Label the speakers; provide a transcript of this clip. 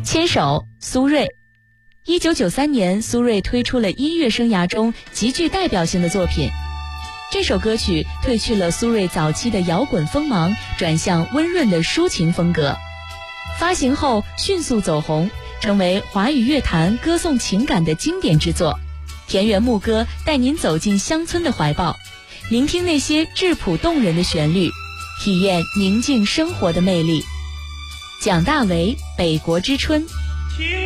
Speaker 1: 牵手，苏芮。1993年，苏芮推出了音乐生涯中极具代表性的作品。这首歌曲褪去了苏芮早期的摇滚锋芒，转向温润的抒情风格。发行后迅速走红，成为华语乐坛歌颂情感的经典之作。田园牧歌带您走进乡村的怀抱，聆听那些质朴动人的旋律，体验宁静生活的魅力。蒋大为《北国之春》。